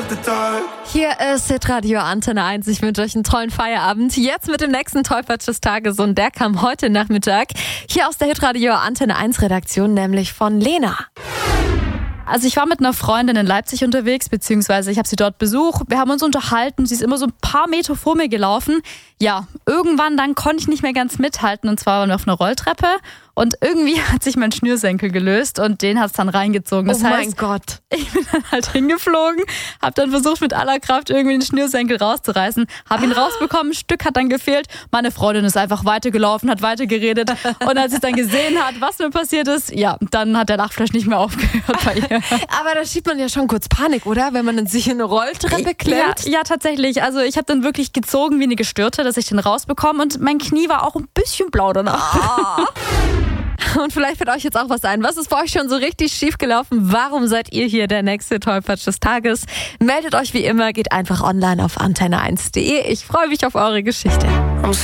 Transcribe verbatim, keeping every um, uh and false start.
the dark. Hier ist Hitradio Antenne eins. Ich wünsche euch einen tollen Feierabend. Jetzt mit dem nächsten Tollpatsch des Tages und der kam heute Nachmittag. Hier aus der Hitradio Antenne eins Redaktion, nämlich von Lena. Also ich war mit einer Freundin in Leipzig unterwegs, beziehungsweise ich habe sie dort besucht. Wir haben uns unterhalten, sie ist immer so ein paar Meter vor mir gelaufen. Ja, irgendwann dann konnte ich nicht mehr ganz mithalten und zwar waren wir auf einer Rolltreppe und irgendwie hat sich mein Schnürsenkel gelöst und den hat es dann reingezogen. Das oh heißt, mein Gott. Ich bin dann halt hingeflogen, habe dann versucht mit aller Kraft irgendwie den Schnürsenkel rauszureißen, habe ihn ah. rausbekommen, ein Stück hat dann gefehlt. Meine Freundin ist einfach weitergelaufen, hat weitergeredet und als sie dann gesehen hat, was mir passiert ist, ja, dann hat der Lachflash nicht mehr aufgehört bei ihr. Aber da schiebt man ja schon kurz Panik, oder? Wenn man in sich in eine Rolltreppe klemmt. Ja, ja, tatsächlich. Also ich habe dann wirklich gezogen wie eine Gestörte, dass ich den rausbekomme und mein Knie war auch ein bisschen blau danach. Ah. Und vielleicht fällt euch jetzt auch was ein. Was ist bei euch schon so richtig schief gelaufen? Warum seid ihr hier der nächste Tollpatsch des Tages? Meldet euch wie immer, geht einfach online auf antenne eins punkt de. Ich freue mich auf eure Geschichte.